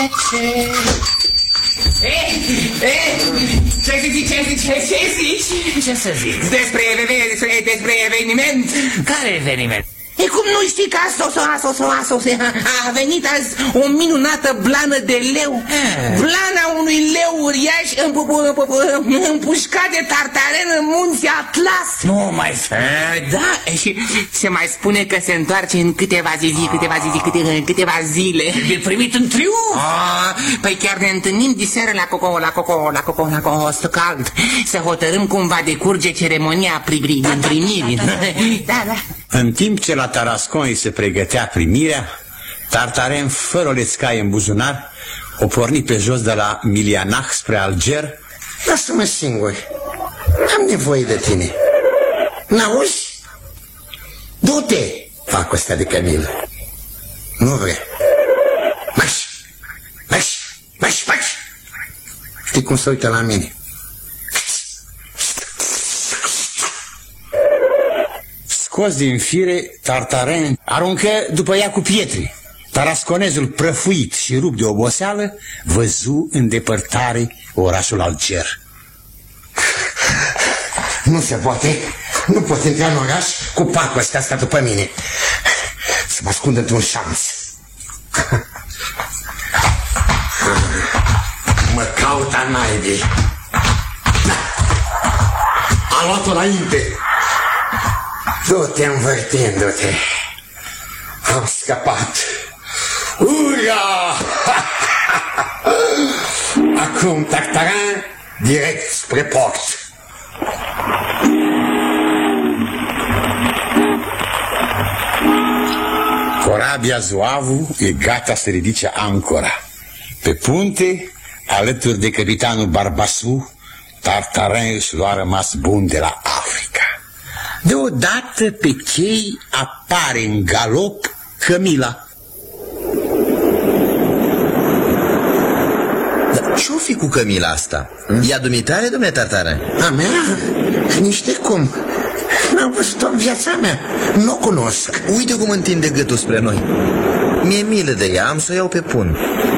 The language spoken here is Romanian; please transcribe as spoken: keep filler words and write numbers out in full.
Ce zici, ce zici, ce zici? Ce să zic? Despre, despre, despre eveniment. Care eveniment? E cum nu știi că a sos, a sos, a sos, a venit azi o minunată blană de leu. Blana unui leu uriaș împușcat de tartaren în munții Atlas. Nu mai spune. Da, și se mai spune că se întoarce în câteva zile, câteva zile, câteva, câteva zile. E primit în triumf. Păi chiar ne întâlnim diseară la Coco, la Coco, la Coco, la Coco Stocald, să hotărâm cum va decurge ceremonia primirii. Da, da. În timp ce la Tarascon îi se pregătea primirea, Tartaren, fără o lețcaie în buzunar, o porni pe jos de la Milianah spre Alger. Lasă-mă singur, am nevoie de tine. N-auzi? Du-te, fac ăsta de Camil. Nu vrea. Marș, marș, marș, marș. Știi cum se uită la mine? Scos din fire, Tartaren aruncă după ea cu pietre. Tarasconezul, prăfuit și rupt de oboseală, văzu în depărtare orașul Alger. Nu se poate. Nu pot intra în oraș cu pacul ăsta asta după mine. Să mă ascund într-un șanț. Mă caut a naibii. A luat-o înainte. Du-te învârtindu-te. Am scăpat. Ura! Acum Tartarin direct spre port. Corabia Zoavu e gata să ridice ancora. Pe punte, alături de capitanul Barbasu, Tartarin își lua rămas bun de la Africa. Deodată pe chei apare în galop Camila. Dar ce-o fi cu Camila asta? Hmm? Ea dumitare, domnule Tartarin? A mea? Nici de cum. N-am văzut-o în viața mea. Nu o cunosc. Uite cum întinde gâtul spre noi. Mi-e milă de ea, am să o iau pe pun.